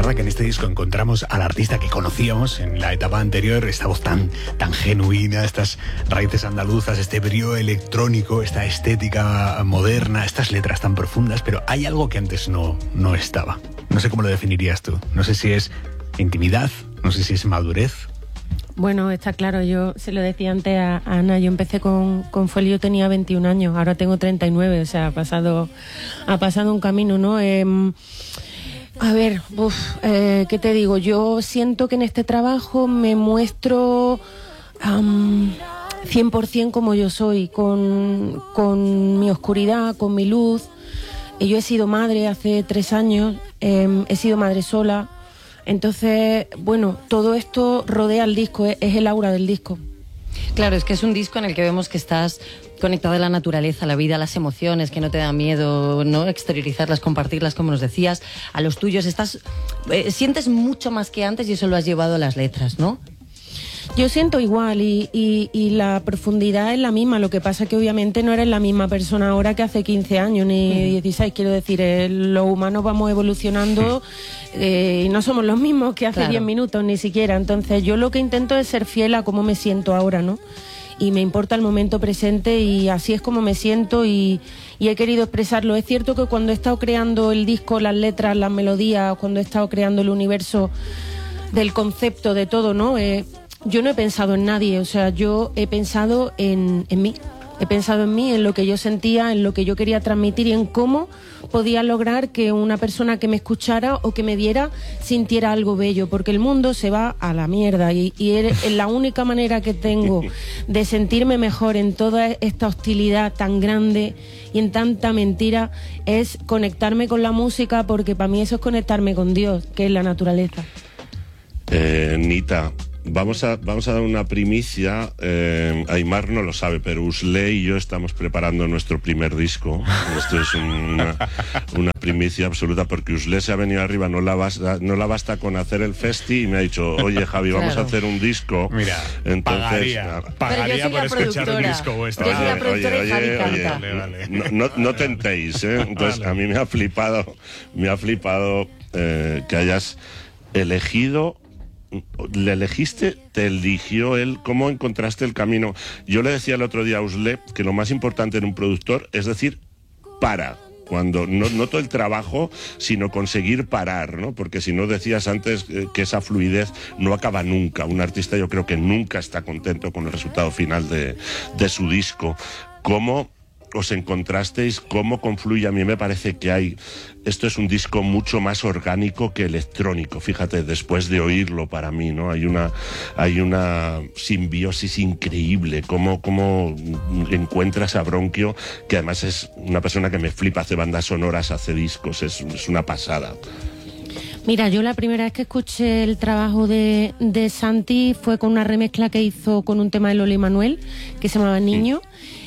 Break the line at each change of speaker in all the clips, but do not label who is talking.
verdad que en este disco encontramos al artista que conocíamos en la etapa anterior, esta voz tan genuina, estas raíces andaluzas, este brío electrónico, esta estética moderna, estas letras tan profundas, pero hay algo que antes no estaba. No sé cómo lo definirías tú. No sé si es intimidad, no sé si es madurez.
Bueno, está claro, yo se lo decía antes a Ana, yo empecé con Fuel, yo tenía 21 años, ahora tengo 39, o sea, ha pasado un camino, ¿no? A ver, ¿qué te digo? Yo siento que en este trabajo me muestro 100% como yo soy, con mi oscuridad, con mi luz. Yo he sido madre hace 3 años, he sido madre sola. Entonces, bueno, todo esto rodea el disco, es el aura del disco.
Claro, es que es un disco en el que vemos que estás conectada a la naturaleza, a la vida, a las emociones, que no te da miedo, ¿no? Exteriorizarlas, compartirlas, como nos decías, a los tuyos. Sientes mucho más que antes y eso lo has llevado a las letras, ¿no?
Yo siento igual y la profundidad es la misma, lo que pasa que obviamente no eres la misma persona ahora que hace 15 años ni 16, quiero decir, los humanos vamos evolucionando y no somos los mismos que hace 10 minutos ni siquiera, entonces yo lo que intento es ser fiel a cómo me siento ahora, ¿no? Y me importa el momento presente y así es como me siento y he querido expresarlo. Es cierto que cuando he estado creando el disco, las letras, las melodías, cuando he estado creando el universo del concepto de todo, ¿no? Yo no he pensado en nadie, o sea, yo he pensado en mí. He pensado en mí, en lo que yo sentía, en lo que yo quería transmitir y en cómo podía lograr que una persona que me escuchara o que me viera sintiera algo bello, porque el mundo se va a la mierda y la única manera que tengo de sentirme mejor en toda esta hostilidad tan grande y en tanta mentira es conectarme con la música, porque para mí eso es conectarme con Dios, que es la naturaleza.
Nita, vamos a dar una primicia. Aimar no lo sabe, pero Usle y yo estamos preparando nuestro primer disco. Esto es una primicia absoluta, porque Usle se ha venido arriba, no la basta con hacer el festi y me ha dicho, oye Javi, vamos a hacer un disco.
Mira,
entonces
pagaría por escuchar un disco vuestro.
Yo soy la productora y Javi canta.
Vale. No tentéis, ¿eh? Entonces a mí me ha flipado que hayas elegido. ¿Le elegiste? ¿Te eligió él? ¿Cómo encontraste el camino? Yo le decía el otro día a Usle que lo más importante en un productor es decir, cuando no todo el trabajo, sino conseguir parar, ¿no? Porque si no, decías antes que esa fluidez no acaba nunca. Un artista yo creo que nunca está contento con el resultado final de su disco. ¿Cómo os encontrasteis? ¿Cómo confluye? A mí me parece que esto es un disco mucho más orgánico que electrónico. Fíjate, después de oírlo, para mí, ¿no? Hay una simbiosis increíble. ¿Cómo encuentras a Bronquio, que además es una persona que me flipa, hace bandas sonoras, hace discos, es una pasada?
Mira, yo la primera vez que escuché el trabajo de Santi fue con una remezcla que hizo con un tema de Loli Manuel, que se llamaba Niño.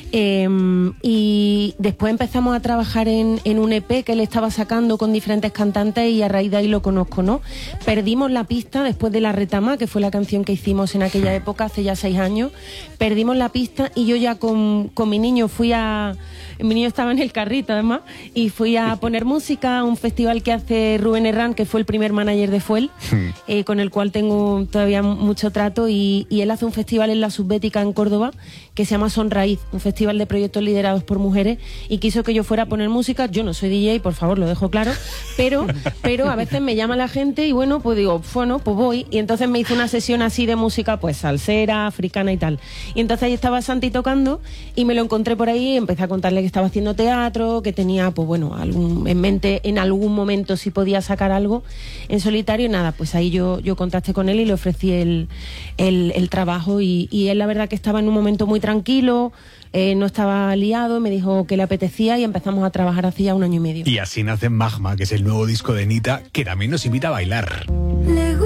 Y después empezamos a trabajar en un EP que él estaba sacando con diferentes cantantes y a raíz de ahí lo conozco, ¿no? Perdimos la pista después de La Retama, que fue la canción que hicimos en aquella época, hace ya 6 años. Perdimos la pista y yo ya con mi niño mi niño estaba en el carrito además, y fui a poner música a un festival que hace Rubén Herrán, que fue el primer manager de Fuel, con el cual tengo todavía mucho trato, y él hace un festival en la Subbética en Córdoba que se llama Sonraíz, un festival de proyectos liderados por mujeres, y quiso que yo fuera a poner música. Yo no soy DJ, por favor, lo dejo claro, pero a veces me llama la gente y bueno, pues digo, bueno, pues voy, y entonces me hizo una sesión así de música pues salsera, africana y tal, y entonces ahí estaba Santi tocando y me lo encontré por ahí, empecé a contarle que estaba haciendo teatro, que tenía pues bueno, en mente en algún momento si podía sacar algo en solitario, y nada, pues ahí yo contacté con él y le ofrecí el trabajo, y él la verdad que estaba en un momento muy tranquilo, no estaba liado, me dijo que le apetecía y empezamos a trabajar hace ya 1 año y medio.
Y así nace Magma, que es el nuevo disco de Nita, que también nos invita a bailar.